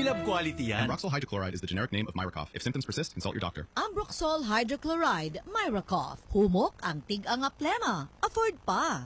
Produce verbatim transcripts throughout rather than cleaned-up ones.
lab quality yan. Ambroxol hydrochloride is the generic name of Myracough. If symptoms persist, consult your doctor. Ambroxol hydrochloride, Myracough. Humok ang tig-ang plema. Afford pa.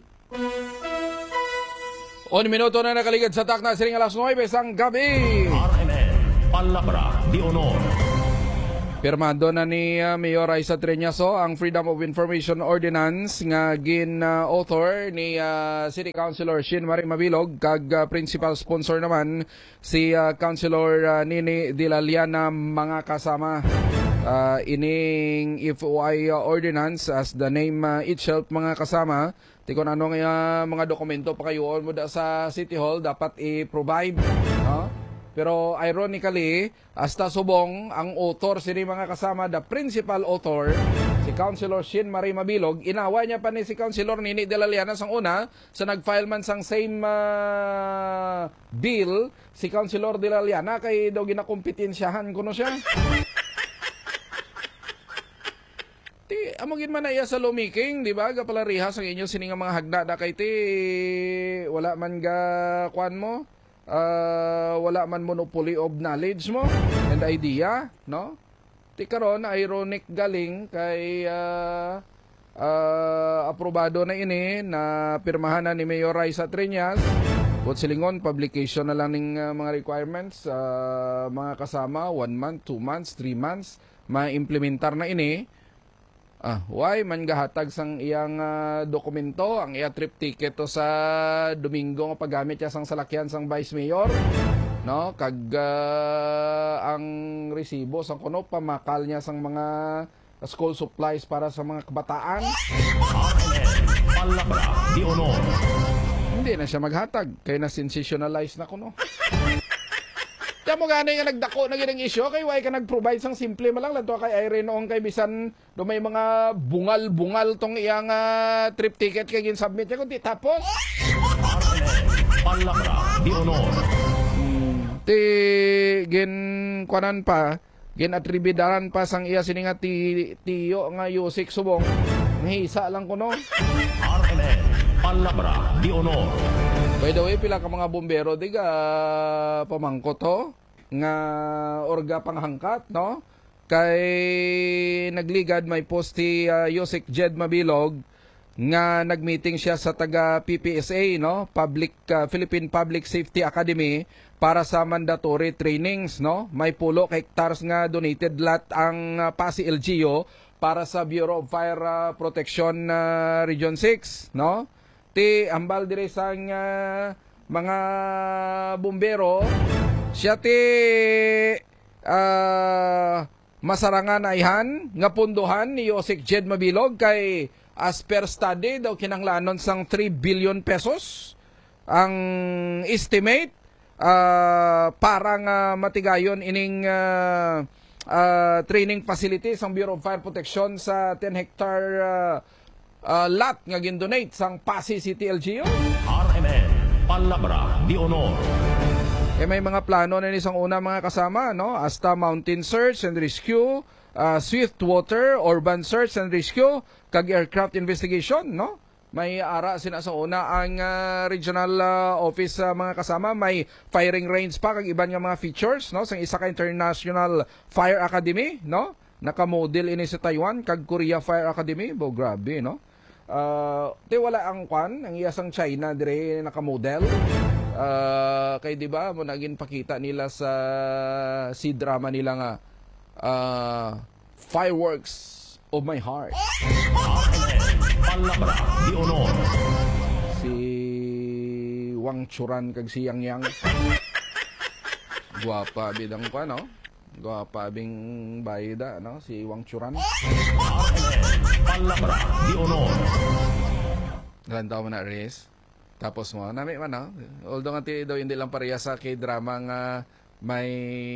On minuto na nakaligid sa takna siring alas nuwebe sang gabi. R M N, Palabra de Honor. Pirmado na ni uh, Mayor Raisa Treñaso ang Freedom of Information Ordinance nga gin-author uh, ni uh, City Councilor Shin Marie Mabilog kag uh, principal sponsor naman si uh, Councilor uh, Nini Dilaliana mga kasama. Uh, ining F O I uh, Ordinance as the name uh, itself mga kasama. Di ko na ano nga uh, mga dokumento pa kayo mo da sa City Hall dapat i-provide. No? Pero ironically, hasta subong ang author sini mga kasama, the principal author, si Councilor Shin Marie Mabilog, inaway niya pa ni si Councilor Nini de la Liana sang una, sa nag-file man sang same uh, bill, si Councilor de la Liana kay daw ginakompetensyahan kuno siya. Ti, amogin man na iya sa lumiking, di ba? Gapalariha sa inyo sining mga hagda da kay ti, wala man ga kwan mo. Uh, wala man monopoly of knowledge mo and idea, no? Ti karon ironic galing kay uh, uh, aprobado na ini na pirmahan na ni Mayor Raisa Treñas. But silingon publication na lang ning uh, mga requirements uh, mga kasama one month, two months, three months ma-implementar na ini. Ah, why man gahatag sang iyang uh, dokumento, ang iya trip ticket to sa Domingo nga paggamit niya sang salakyan sang Vice Mayor, no? Kag uh, ang resibo sang kuno pamakal niya sang mga school supplies para sa mga kabataan. Palabra de Honor. Hindi na siya maghatag kay na sensationalize na kuno. Kaya mo gani nga nagdako na ginang isyo, kay why ka nag-provide sang simple malang lanto kay Irene noong kay bisan do may mga bungal-bungal tong iyang uh, trip ticket kay gin-submit niya kundi tapos. Palabra de Honor. Hmm, ti gin kuanan pa, gin atribidaran pa sang iya sini nga ti, tiyo nga Yusik subong. Mahisa lang kuno. R M N, Palabra de Honor. By the way, pila ka mga bombero di ka uh, pamangkot ho nga orga panghangkat, no? Kay nagligad may posti uh, Yusik Jed Mabilog nga nagmeeting siya sa taga P P S A, no? Public uh, Philippine Public Safety Academy para sa mandatory trainings, no? May pulo hectares nga donated lot ang uh, Pasig L G U para sa Bureau of Fire uh, Protection uh, Region six, no? Ti ambal dire sang uh, mga bumbero siya ti uh, masarangan ayhan nga punduhan ni Yusik Jed Mabilog kay as per study daw kinanglanon sang three billion pesos ang estimate uh, parang uh, matigayon ining uh, uh, training facility sang Bureau of Fire Protection sa ten hectare uh, Uh, lot nga gindonate sang Pasig City L G U. R M N, Palabra de Honor. Eh may mga plano na isang una mga kasama, no? Asta Mountain Search and Rescue, uh, Swift Water, Urban Search and Rescue, kag Aircraft Investigation, no? May ara sina sa una ang uh, regional uh, office uh, mga kasama, may firing range pa kag iban nga mga features, no? Sang isa ka International Fire Academy, no? Naka-model ini sa Taiwan kag Korea Fire Academy. Bo grabe, no? Uh, te wala ang kwan ang iyasang China dire naka-model. Uh, kay di ba mo naging pakita nila sa C-drama nila nga uh, Fireworks of My Heart. Palabra de Honor. Si Wang Churan kag si Yang Yang. Guwapa bidang pa, no? Guwapa bing bayda, no? Si Wang Churan. Palabra de Honor. Ilan taon mo na, Riz? Tapos mo, nami man, no? Although nga daw hindi lang pareha sa k-drama nga may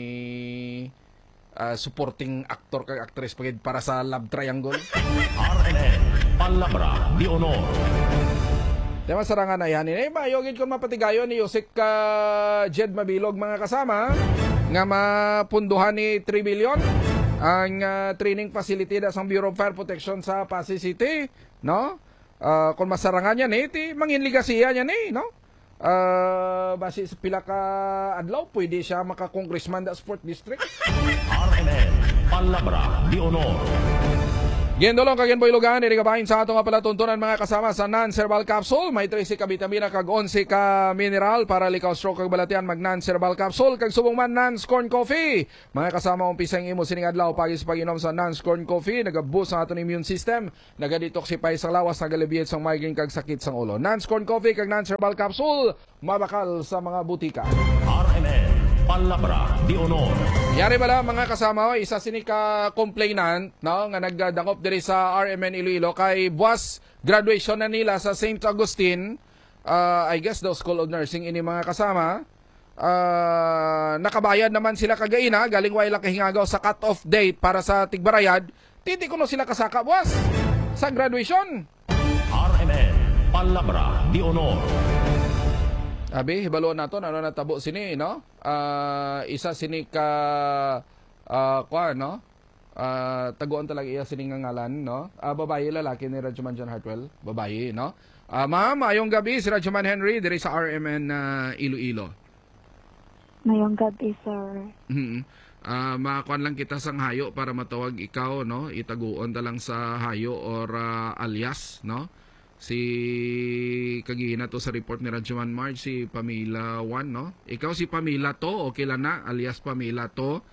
uh, supporting actor kag actress pagid para sa love triangle. R M N, Palabra de Honor. Tema sarangan na yan. Eh, mayogin ko mapatigayon ni Yusik uh, Jed Mabilog mga kasama nga mapunduhan ni three billion ang uh, training facility da sa Bureau of Fire Protection sa Pasig City, no? Uh, kung masarangan yan eh, ti manginligasiya yan eh, no? uh, base sa pila ka adlaw, pwede siya maka-congressman da Sport District. R M N Palabra de Honor. Gendolong kag Boy Lugan, diri kabahin sa ato nga pala tuntunan mga kasama sa non-cerebral capsule. May trese ka bitamina kag onse ka mineral para likaw stroke kag balatian mag non-cerebral capsule kag subong man non-scorn coffee. Mga kasama umpisa ang imo sining adlaw pagi sa pag-inom sa non-scorn coffee, naga-boost ang aton immune system, naga-detoxify sa lawas, nagalibiyet sa migraine kag sakit sa ulo. Non-scorn coffee kag non-cerebral capsule mabakal sa mga butika. R M N Palabra de Honor. Yari bala mga kasama, isa sini ka complainant no nga nagdangop diri sa R M N Iloilo kay buwas graduation na nila sa Saint Augustine, uh, I guess the School of Nursing ini mga kasama. Uh, nakabayad naman sila kagaina, galing way lang kahingagaw sa cut-off date para sa tigbarayad. Titi kuno sila kasaka buwas sa graduation. R M N Palabra de Honor. Abi, hibalo naton ano natabo sini no? Uh, isa sini ka uh, kwa no? Uh, taguan talaga iya sini nga ngalan no? Uh, babae lalaki ni Radyoman John Hartwell, babae no? Uh, ma'am, ayong gabi si Radyoman Henry diri sa R M N uh, Iloilo. Mayong gabi, sir. Mhm. Uh, makakuan lang kita sang hayo para matawag ikaw no? Itaguon ta lang sa hayo or uh, alias no? Si kagihina to sa report ni Radyoman Marge, si Pamela one, no? Ikaw si Pamela to, okay lang na, alias Pamela to.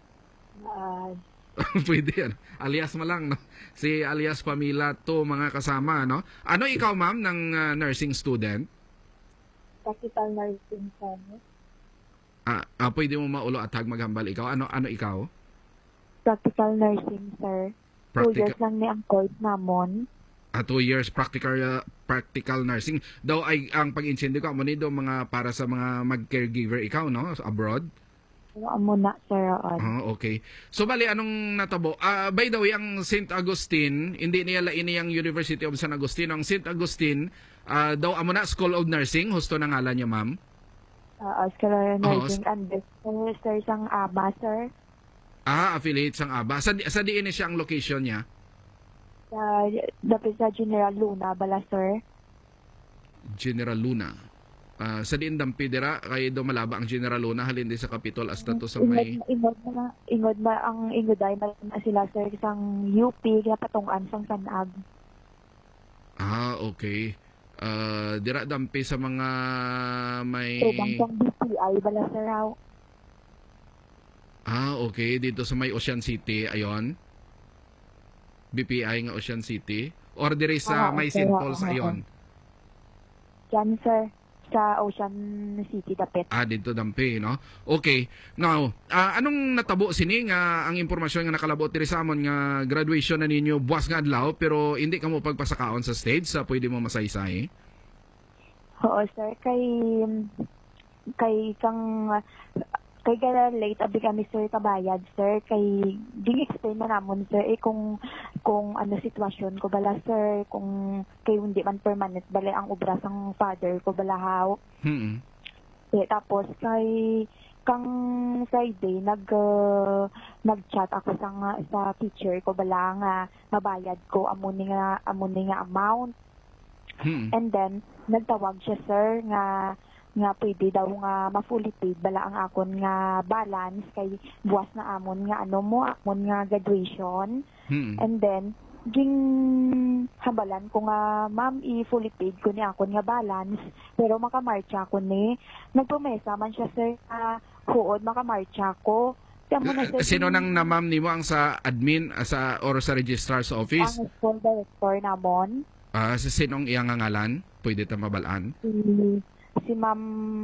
Uh, Pwede yan. Alias mo lang, no? Si alias Pamela to, mga kasama, no? Ano ikaw, ma'am, ng uh, nursing student? practical nursing, sir. Ah, ah, pwede mo maulo at hag maghambal ikaw. Ano ano ikaw? Practical nursing, sir. Two Practica- years lang ni ang course namon. Ah, two years practical uh, practical nursing. Daw ay ang pag-intindi ko amo ni do mga para sa mga mag-caregiver ikaw no abroad. Amo na, sir. On. Ah, okay. So bali anong natabo? Ah, by the way, ang Saint Augustine, hindi niya lain niyang University of San Agustin. Ang Saint Augustine, ah, daw amo na School of Nursing, husto na ngalan niya, ma'am. Uh, Scholar nursing and sir, sir, sang aba, sir. Ah, affiliate sang A B A. Sa sa diin siya ang location niya. Sa, dapat sa General Luna, bala, sir. General Luna. Uh, sa diin dampi dira kay do malaba ang General Luna halin di sa Capitol hasta to sa may Ingod, ingod, na, ingod ba ang ingod ay na sila, sir, sang U P, kaya patungan sang Sanag. Ah, okay. Uh, dira dampi sa mga may Tubang sang B P I, bala, sir, how? Ah, okay, dito sa may Ocean City ayon. B P I nga Ocean City or diri sa Ah, may okay, Saint ah, Paul's ah, ayon. Yan, sir. Sa Ocean City, dapit. Ah, dito dampi, no? Okay. Now, ah, anong natabo sini nga ang impormasyon nga nakalabot diri sa amon nga graduation na ninyo buwas nga adlaw pero hindi ka mo pagpasakaon sa stage sa pwede mo masaysay? Oo, sir. Kay, kay kang, kay gala late, abi kami, sir, kabayad, sir. Kay, ding explain na namon, sir, eh, kung, kung ano sitwasyon ko, bala, sir, kung, kay hindi man permanent, bala, ang obra sang father ko, bala, how. Hmm. Eh, tapos, kay, kang Friday, nag, uh, nag-chat ako sa, sa teacher ko, bala, nga, mabayad ko, amuni nga, amuni nga amount. Hmm. And then, nagtawag siya, sir, nga, nga pwede daw nga ma-fully paid bala ang akon nga balance kay buwas na amon nga ano mo, amon nga graduation. Hmm. And then, ging habalan ko nga, ma'am, i-fully paid ko ni akon nga balance, pero makamarcha ko ni. Nagpromesa man siya, sir, na huod makamarcha ko. Kaya mo na, sir, Sino nang namam nimo ang sa admin ah, sa or sa registrar's office? ang school director namon, Ah, sa sinong iyang nga ngalan? Pwede ta mabalaan. si, si ma'am,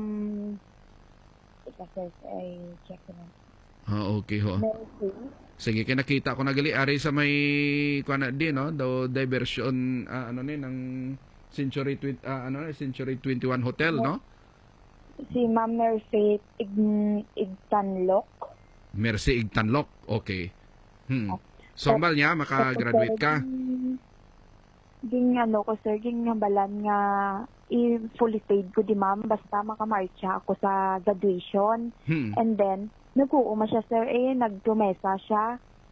ika, sir, ay check ko na. Ah, okay ho. Mercy. Sige, kinakita ko na gali ari sa may kuan na din no, daw diversion ah, ano ni ng Century twi- ah, ano Century twenty-one Hotel, no? Si Ma'am Mercy Ig Igtanlok. Mercy Igtanlok. Okay. Hmm. So ambal niya maka-graduate ka. Ging ano ko, sir, ging balan nga i-fully paid ko di, ma'am, basta makamarcha ako sa graduation. Hmm. And then, nag-uuma siya, sir, eh, nagpromesa siya.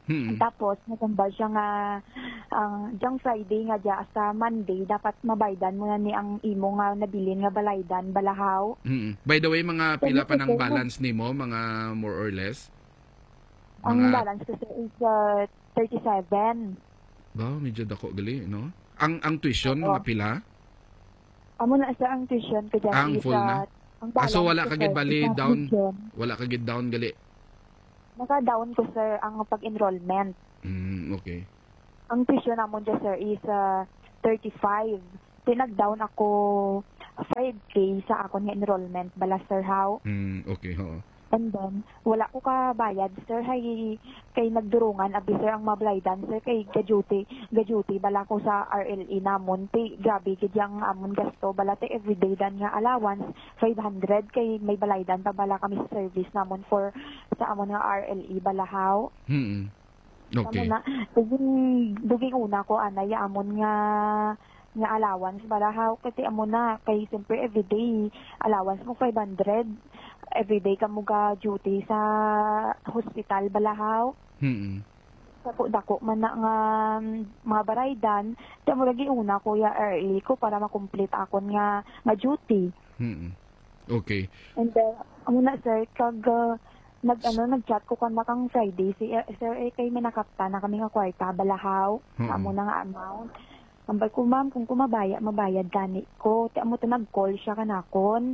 Hmm. Tapos, natambal siya nga, ang diyang Friday nga dya, sa Monday, dapat mabaydan mo na ni ang imo nga nabilin nga balaydan, balahaw. Hmm. By the way, mga pila pa ng balance nimo, mga more or less? Ang Mga, balance ko sir is uh, thirty-seven. ba, medyo dako gali, no? Ang ang tuition, Oo. mga pila? Amo na sa ang tuition ko dyan Ang is, full na? uh, ang Ah, so balance wala ko, ka sir, gid bali is, uh, down? tuition. Wala ka gid down gali? Naka-down ko sir ang pag-enrollment. Hmm, okay. Ang tuition namon dyan sir is uh, thirty-five. Tinag-down ako five K sa akong nga enrollment bala sir how. Hmm, okay, oo. And then, wala ko ka bayad, sir, hay, kay nagdurungan, abi, sir, ang mablaydan, sir, kay gaduty, gaduty, bala ko sa R L E namon, ti, grabe, kadyang amon gasto, bala, ti, everyday dan nga allowance, five hundred, kay may balaydan, pa bala kami sa service namon for, sa amon nga R L E, balahaw. Hmm, okay. Amon na, duging, duging una ko, anay, amon nga, nga allowance, balahaw, kasi amon na, kay, siyempre, everyday, allowance mo, five hundred, everyday ka mo ga duty sa hospital balahaw. Hmm. Dako dako man na nga mm, mga baraydan, di mo lagi una ko ya early ko para makomplete akon nga nga duty. Hmm. Okay. And then amo na sir kag uh, nag ano nag-chat ko kan kang Friday si uh, sir eh kay may nakapta na kami nga kwarta balahaw. Mm. Amo na nga amount. Ambay ko ma'am kung kumabaya mabayad gani ko. Ti amo to nag-call siya kanakon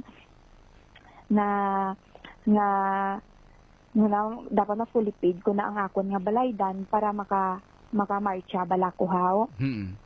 na nga nga dapat na fully paid ko na ang akon nga balaydan para maka makamarcha bala ko haw. Hmm.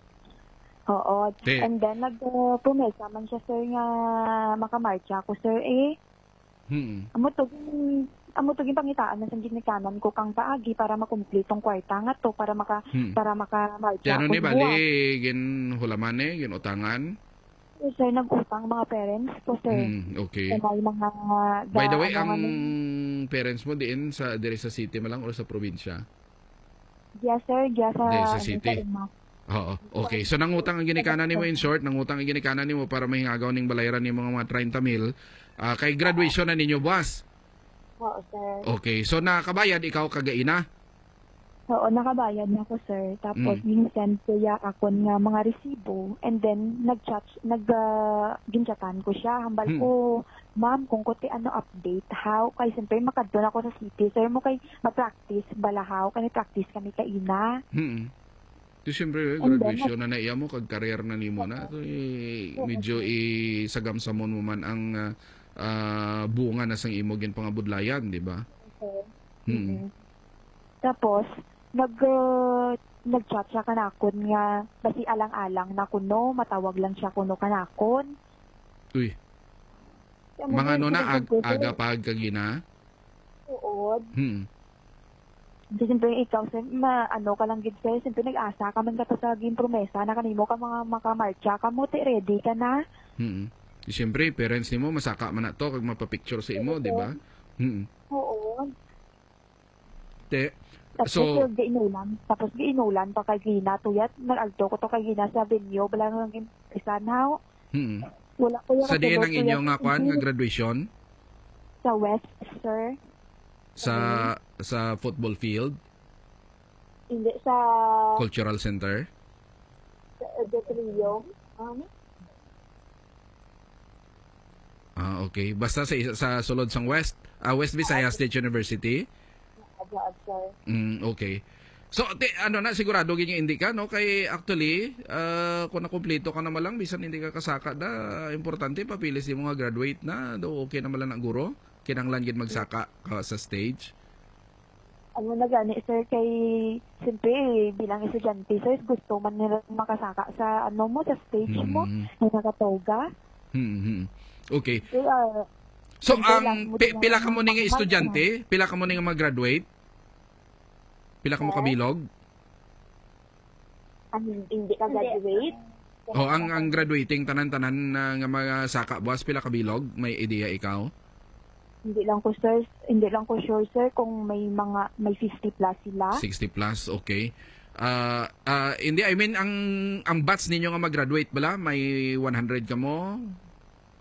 Oo. Te- And then nag uh, pumesa man siya sir nga makamarcha ko sir eh. Hmm. Amo to amo to pangitaan na sa ginikanan ko kang paagi para makumpletong kwarta nga to para maka Hmm. para makamarcha Kaya ano ko ni buwan. bali gin hulaman eh, gin utangan. Sir, nag-utang mga parents ko sir. Hmm, okay. Kaya may mga By the way, ano, ang ano, parents mo diin sa diri sa city malang o sa probinsya? yes sir, yes sa, Di, sa ano, city. sa uma. Oo. Okay. So nangutang ang ginikanan nimo in short, nangutang ang ginikanan nimo para mahingagaw ning balayran ni mga mga thirty mil. Ah, kay graduation na ninyo, boss. Oo sir. Okay. So nakabayad ikaw kagaina? Oo, nakabayad na ako, sir. Tapos, Mm. mm. ko ya ako nga mga resibo. And then, nag-chat, nag, uh, ginchatan ko siya. Hambal Mm. ko, ma'am, kung kuti ano update, how? Kay, siyempre, makadun ako sa city. Sir, mo kay mag-practice, balahaw. Kaya practice kami kaina. Hmm. Di siyempre, And then, graduation na naiya mo, kag career na nimo na. So, eh, medyo isagamsamon mo man ang ah, ah, bunga na sang imo gin pangabudlayan, di ba? Okay. Hmm. Tapos, nag, uh, nag-chat siya kanakon nga, basi alang-alang na kuno, matawag lang siya kuno kanakon. Uy, Kaya, mga ano na, ag, sir, aga pag kagina? Oo. Hmm. Kasi siyempre ikaw, siyempre, ma, ano ka lang gid sir, siyempre nag-asa ka man ka to sa gin promesa na kanimo ka mga makamarcha ka mo, ti ready ka na. Hmm. Di siyempre, parents nimo masaka man na to, kag mapapicture sa imo, di ba? Hmm. Oo. Te, Tapos So- so, giinulan, tapos giinulan pa kay Gina, tuyat, nag-alto ko to kay Gina sa venue, bala nang impisan haw. hmm. Wala ko yung Sa diin ang katulog, inyo tuyat, nga kwan, nga graduation? Sa West, sir. Sa sa football field, Hindi, sa, cultural center. sa auditorium. Ano? Ah, okay. Basta sa isa- sa sulod sang West, ah, West Visayas State University. Adlaad, sir. Mm, okay. So, te, ano na, sigurado ganyan hindi ka, no? Kay actually, ah, kung nakumpleto ka naman lang, bisan hindi ka kasaka da, importante, papilis di mo nga graduate na, do okay naman lang na guro, kinanglan gid magsaka ka sa stage. Ano na gani, sir, kay, siyempre, bilang estudyante, sir, gusto man nila makasaka sa, ano mo, sa stage mo, Hmm. na nakatoga. Hmm, hmm. Okay. Kaya, So, Siyempre lang, ang mo pi- din pila ang ka mo ning makapal estudyante, pila ka mo ning mag-graduate? Pila ka mo kabilog? ano, hindi ka graduate. O ang ang graduating tanan-tanan na nga mga saka boss pila kabilog? May idea ikaw? Hindi lang ko, sir, hindi lang ko sure, sir, kung may mga, may fifty plus sila. sixty plus, okay. Ah, ah, hindi, I mean ang ang batch ninyo nga mag-graduate bala, may one hundred ka mo?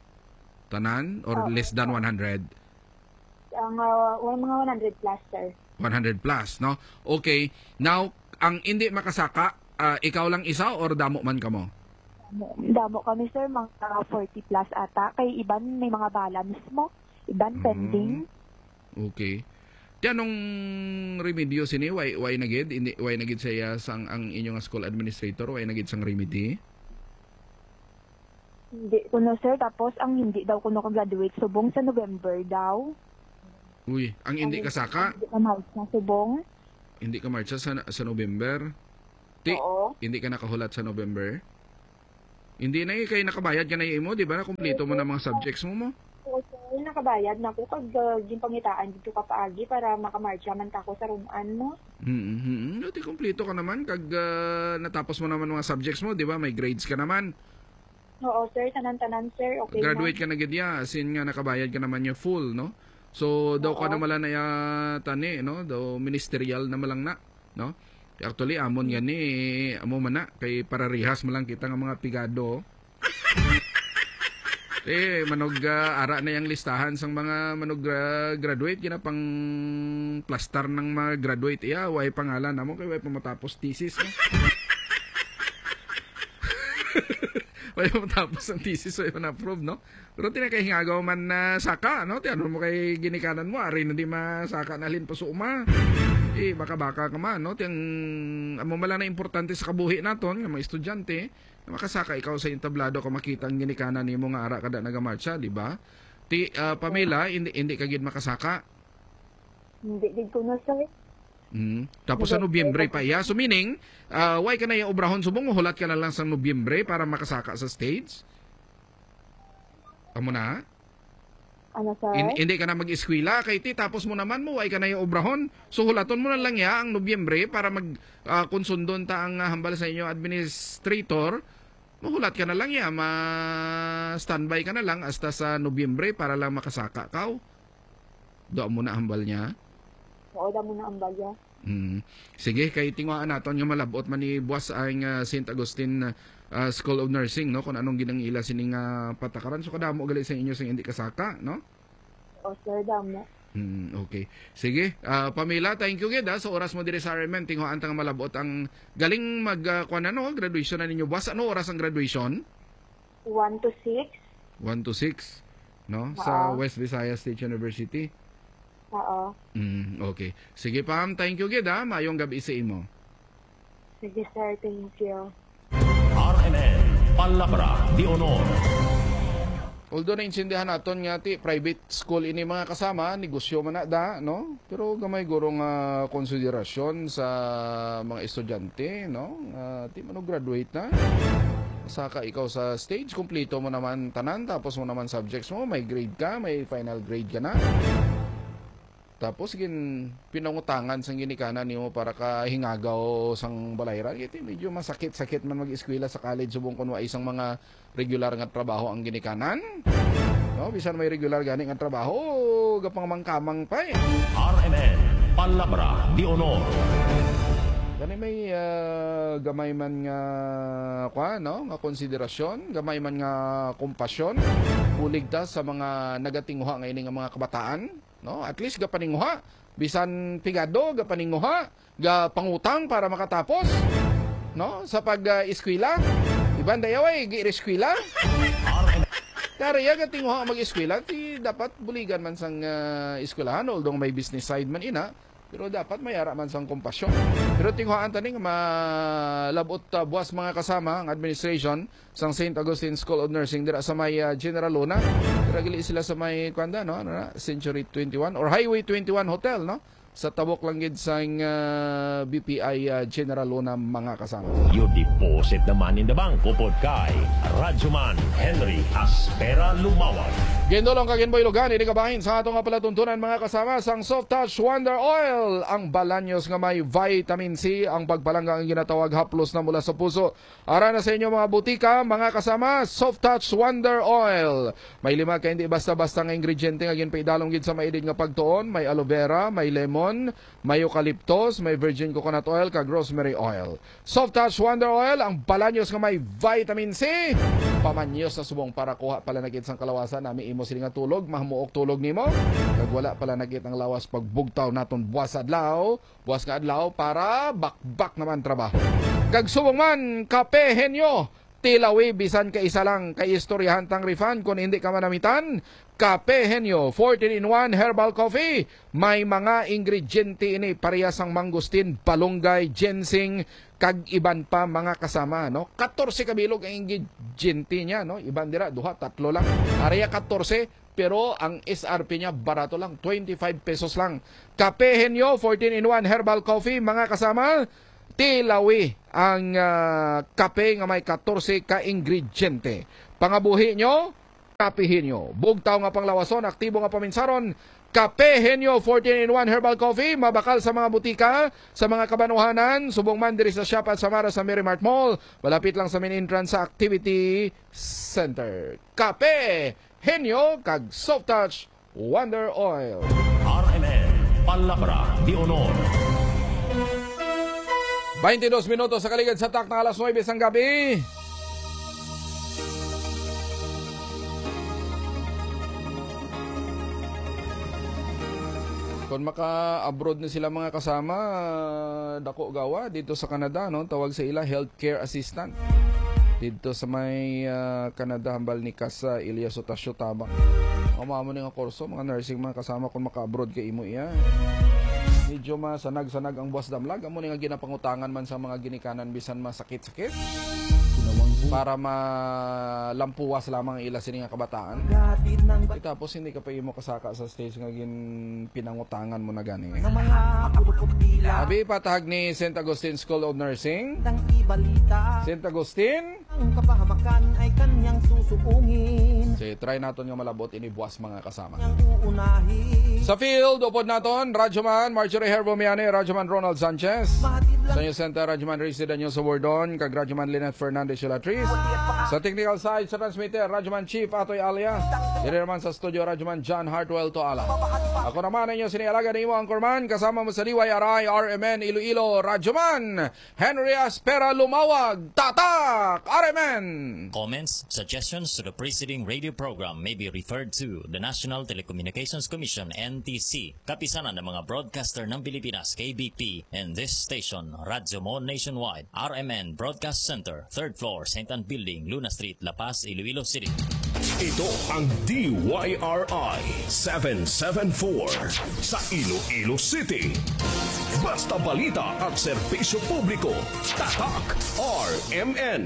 Tanan or Oh. less than one hundred? Ang uh, mga one hundred plus, sir. one hundred plus, no? Okay. Now, ang hindi makasaka, uh, ikaw lang isa or damo man ka mo? Damo kami, sir, mga forty plus ata. Kay iban may mga balance mo. Iban pending. Okay. Di anong remedyo sini? Why, why nagid? Hindi, why nagid saya sang ang inyong school administrator? Why nagid sang remedy? Hindi kuno, sir. Tapos ang hindi daw kuno ka-graduate subong sa November daw. Uy, ang hindi kasaka? Hindi ka mahal sa subong. Hindi ka marcha sa, sa November? Ti, Oo. hindi ka nakahulat sa November? Hindi na eh, kayo nakabayad ka na mo, di ba? Nakumpleto mo na mga subjects mo mo? Oo, sir. Nakabayad na ko pag uh, yung pangitaan dito ka paagi para makamarcha man ta ko sa runan mo. Mm-hmm. Di kumpleto ka naman kag uh, natapos mo naman mga subjects mo, di ba? May grades ka naman. Oo, sir. Tanan-tanan, sir. Okay Graduate na. ka na gid ya, as in nga nakabayad ka naman yung full, no? So, daw ka Oo. na mala na ya tani, no? Daw ministerial na malang na, no? Actually, amon nga ni, amo man na, kay pararihas mo lang kita nga mga pigado. Eh, manog uh, ara na yung listahan sang mga manog uh, graduate, gina pang plaster ng mga graduate. Iya, way pangalan namo kay way pa matapos thesis, no? Way pa matapos ang thesis, way pa na-approve, no? Pero tinakahingagaw man na saka, no? Tiyan mo kay ginikanan mo, ari na di masaka na halin pa sa uma. Eh, baka-baka ka man, no? Tiyang, amo mala na importante sa kabuhi naton, ng mga estudyante, na makasaka ikaw sa entablado ka makita ang ginikanan ni mo nga ara kada nagamarcha, di ba? Ti, uh, Pamela, hindi, hindi ka gid makasaka. Hindi, hindi ko na, sir. Hmm. Tapos sa Nobyembre pa iya. So meaning, uh, why ka na yung obrahon subong, hulat ka na lang sa Nobyembre para makasaka sa stage? Amo na? Ano, sir? Hin- hindi ka na mag-eskwela kay ti tapos mo naman mo ay ka na yung obrahon. So hulaton mo na lang ya ang Nobyembre para mag uh, konsundon ta ang uh, hambal sa inyo administrator. Mahulat ka na lang ya, ma-standby ka na lang hasta sa Nobyembre para lang makasaka ka. Doon mo na hambal niya. Oo, da mo na ang balya. Hmm. Sige, kay tinguhaan naton yung malabot man ni buwas ang uh, Saint Augustine uh, School of Nursing, no? Kung anong ginang ila sining uh, patakaran. So kadamo gali sa inyo sa hindi kasaka, no? Oo, sir, damo. Hmm, okay. Sige, uh, Pamela, thank you gid ha, sa oras mo diri sa Armen. Tinguhaan tang malabot ang galing mag uh, kuan ano, graduation na ninyo. Buwas ano oras ang graduation? one to six. one to six, no? Sa Oo. West Visayas State University. Oo. Hmm, okay. Sige, Pam, thank you gid ha. Mayong gabi sa imo. Sige, sir. Thank you. R M N Palabra de Honor. Although naintindihan naton nga ti private school ini mga kasama, negosyo man na da, no? Pero gamay guro nga konsiderasyon sa mga estudyante, no? Uh, ti man graduate na. Saka ikaw sa stage, kumpleto mo naman tanan, tapos mo naman subjects mo, may grade ka, may final grade ka na. Tapos gin pinangutangan sang ginikanan nimo para ka hingagaw sang balayran. Iti medyo masakit-sakit man mag-eskwela sa college subong kun wa isang mga regular nga trabaho ang ginikanan. No, bisan may regular gani nga trabaho, gapang mangkamang pa eh. R M N Palabra de Honor. Gani may uh, gamay man nga kwa no, nga konsiderasyon, gamay man nga kompasyon, puligtas sa mga nagatinguha nga ini nga mga kabataan. No, at least gapaninguha, bisan pigado gapaninguha, ga pangutang para makatapos. No, sa pag-eskwela, uh, iban dayaway gi-eskwela. Kaya ya gatinguha mag-eskwela, ti dapat buligan man sang uh, eskwelahan, although may business side man ina, pero dapat may ara man sang kompasyon. Pero tinguhaan taning malabot uh, buwas mga kasama ang administration sang Saint Augustine School of Nursing dira sa may uh, General Luna. Dira gili sila sa may kwanda no, ano na, Century twenty-one or Highway twenty-one Hotel no. Sa tabok lang gid sang uh, B P I uh, General Luna mga kasama. You deposit the money in the bangko pod kay Radyoman Henry Aspera Lumawag. Gendolong kaginboy lugan, ini kabahin sa atong nga palatuntunan mga kasama sang Soft Touch Wonder Oil. Ang balanyos nga may vitamin C, ang pagpalangga ang ginatawag haplos na mula sa puso. Ara na sa inyo mga butika, mga kasama, Soft Touch Wonder Oil. May lima ka hindi basta-basta nga ingrediente nga ginpaidalong gid sa maidid nga pagtuon, may aloe vera, may lemon, lemon, may eucalyptus, may virgin coconut oil, kag rosemary oil. Soft Touch Wonder Oil, ang balanyos nga may vitamin C. Pamanyos na subong para kuha pala nagit sang kalawasan, nami imo sila nga tulog, mahamuok tulog nimo. Kag wala pala nagit ang lawas pagbugtaw naton buwas adlaw, buwas nga adlaw para bakbak naman trabaho. Kag subong man, kape henyo. Tilawi, bisan ka isa lang kay istoryahan tang refund kung hindi ka manamitan. Kape Henyo, fourteen in one herbal coffee. May mga ingrediente ini, parehas ang mangustin, palunggay, ginseng, kag iban pa mga kasama, no? fourteen kabilog ang ingrediente niya, no? Iban dira, duha, tatlo lang. Areya fourteen, pero ang S R P niya barato lang, twenty-five pesos lang. Kape Henyo, fourteen in one herbal coffee, mga kasama. Tilawi ang uh, kape nga may fourteen ka ingrediente. Pangabuhi nyo, kapihin nyo. Bugtaw nga panglawason, aktibo nga paminsaron. Kape Henyo fourteen in one herbal coffee, mabakal sa mga butika, sa mga kabanuhanan, subong man diri sa shop at Samara sa Merrimart Mall. Malapit lang sa main entrance sa Activity Center. Kape Henyo kag Soft Touch Wonder Oil. R M N, Palabra de Honor. twenty-dos minutos sa kaligid sa tak na alas nuwebe sang gabi. Kung maka-abroad na sila mga kasama, dako gawa dito sa Canada, no? Tawag sa ila healthcare assistant. Dito sa may uh, Canada, hambal ni Kasa Elias Otasio Tabang. Umamo ni nga kurso, mga nursing mga kasama kung maka-abroad kay imo iya. Medyo masanag-sanag ang boss damlag. Amo ni nga ginapangutangan man sa mga ginikanan bisan masakit-sakit. Para malampuwas lamang ang ila sini nga kabataan. E tapos hindi ka pa imo kasaka sa stage nga gin pinangutangan mo na gani. Abi patahag ni Saint Agustin School of Nursing. Saint Agustin. Ang kapahamakan ay kanyang susuungin. So, try naton nga malabot ini buwas mga kasama. Uunahin. Sa field, upod naton, Radyoman Marjorie Herbomiane, Radyoman Ronald Sanchez. Sa inyo center, Radyoman Rizy Danyo Sobordon, kag Radyoman Lynette Fernandez Yulatriz. Sa technical side, sa transmitter, Radyoman Chief Atoy Alia. Dili naman sa studio, Radyoman John Hartwell Toala. Ako naman ninyo sinialaga ni mo ang Korman, kasama mo sa D Y R I, R M N, Iloilo, Radyoman Henry Aspera Lumawag, Tatak, R M N. Comments, suggestions to the preceding radio program may be referred to the National Telecommunications Commission, N T C, kapisanan ng mga broadcaster ng Pilipinas, K B P, and this station, Radyo Mon Nationwide, R M N Broadcast Center, third floor, Saint Anne Building, Luna Street, La Paz, Iloilo City. Ito ang D Y R I seven seven four sa Iloilo City. Basta balita at serbisyo publiko. Tatak R M N.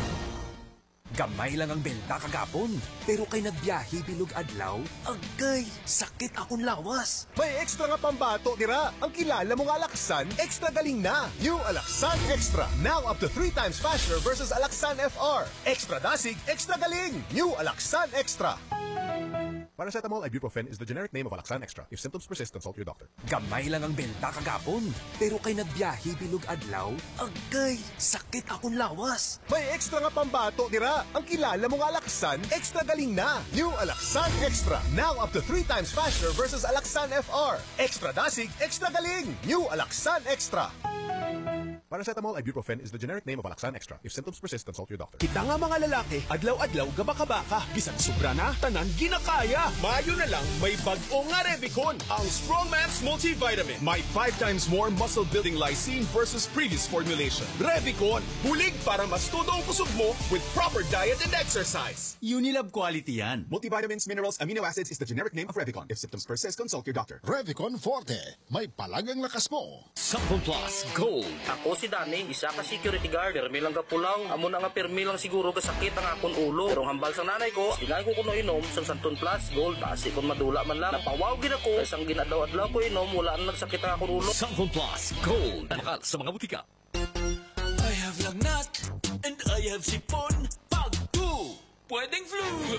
Gamay lang ang benta kagapon, pero kay nagbiyahe bilog adlaw, agay, sakit akong lawas. May extra nga pambato dira. Ang kilala mong Alaxan, extra galing na. New Alaxan Extra. Now up to three times faster versus Alaxan F R. Extra dasig, extra galing. New Alaxan Extra. Paracetamol ibuprofen is the generic name of Alaxan Extra. If symptoms persist, consult your doctor. Gamay lang ang benta kagapon, pero kay nagbiyahe bilog adlaw, agay, sakit akong lawas. May extra nga pambato dira. Ang kilala mong Alaxan, extra galing na. New Alaxan Extra. Now up to three times faster versus Alaxan F R. Extra dasig, extra galing. New Alaxan Extra. Paracetamol ibuprofen is the generic name of Alaxan Extra. If symptoms persist, consult your doctor. Kita nga mga lalaki, adlaw-adlaw gabaka-baka. Bisan sobra na, tanan ginakaya. Mayo na lang, may bag-o nga Revicon, ang Strongman's Multivitamin. May five times more muscle-building lysine versus previous formulation. Revicon, bulig para mas todo ang kusog mo with proper diet and exercise. Unilab quality yan. Multivitamins, minerals, amino acids is the generic name of Revicon. If symptoms persist, consult your doctor. Revicon Forte, may palagang lakas mo. Sample Plus Gold. Ako si Dani, isa ka security guard. Permi lang ka pulang. Amo na nga permi lang siguro kasakit ang akong ulo. Pero hambal sa nanay ko, tingay ko kuno inom sa Santon Plus Gold. Basi kung madula man lang. Napawaw gina ko. Isang ginadaw-adlaw ko inom, wala na nagsakit ang akong ulo. Sample Plus Gold. Nakal sa mga butika. I have lagnat and I have sipon. Pag two, pwedeng flu.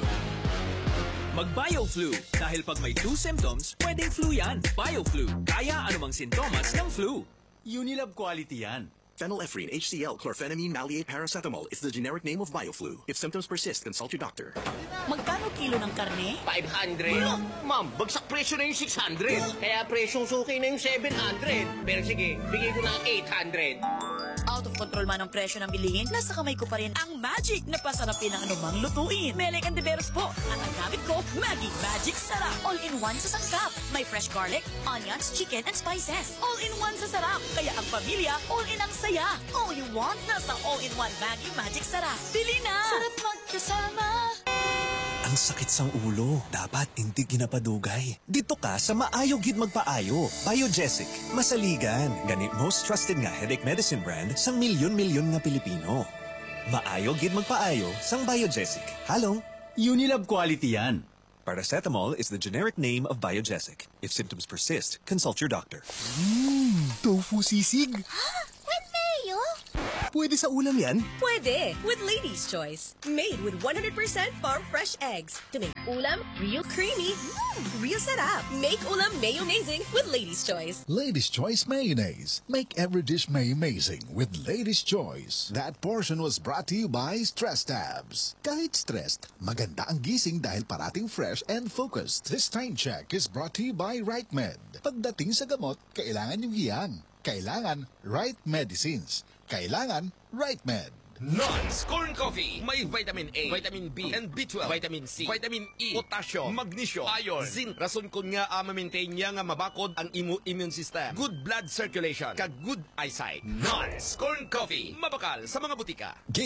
Mag-BioFlu. Dahil pag may two symptoms, pwedeng flu yan. BioFlu. Kaya anumang sintomas ng flu. Unilab quality yan. Phenylephrine, H C L, chlorphenamine, maleate, paracetamol is the generic name of Bioflu. If symptoms persist, consult your doctor. Magkano kilo ng karne? five hundred. Ma'am, bagsak presyo na yung six hundred. Kaya presyong suki na yung seven hundred. Pero sige, bigay ko na ang eight hundred. Out of control man ang presyo ng bilihin, nasa kamay ko pa rin ang magic na pasarapin ng anumang lutuin. Melek and Deveros po. At ang gamit ko, Maggi Magic Sarap. All-in-one sa sangkap. May fresh garlic, onions, chicken, and spices. All-in-one sa sarap. Kaya ang pamilya, all-in ang saya. All you want, nasa all-in-one Maggi Magic Sarap. Bili na! Sarap magkasama. Ang sakit sang ulo. Dapat hindi ginapadugay. Dito ka sa Maayo Gid Magpaayo. Biogesic. Masaligan. Ganit most trusted nga headache medicine brand sang milyon-milyon nga Pilipino. Maayo Gid Magpaayo sang Biogesic. Halong. Unilab quality yan. Paracetamol is the generic name of Biogesic. If symptoms persist, consult your doctor. Mmm, tofu sisig. With mayo? Pwede sa ulam yan? Pwede, with Lady's Choice. Made with one hundred percent farm fresh eggs. To make ulam real creamy, mm, real sarap. Make ulam mayo-mazing with Lady's Choice. Lady's Choice Mayonnaise. Make every dish may-amazing with Lady's Choice. That portion was brought to you by Stress Tabs. Kahit stressed, maganda ang gising dahil parating fresh and focused. This time check is brought to you by RightMed. Pagdating sa gamot, kailangan yung hiyang. Kailangan Right Medicines. Kailangan RightMed. Nons Corn Coffee. May vitamin A, vitamin B, and B twelve, vitamin C, vitamin E, potassium, magnesium, iron, zinc. Rason kun nga ama maintain niya nga mabakod ang imo immune system. Good blood circulation, kag good eyesight. Nons Corn Coffee. Mabakal sa mga butika.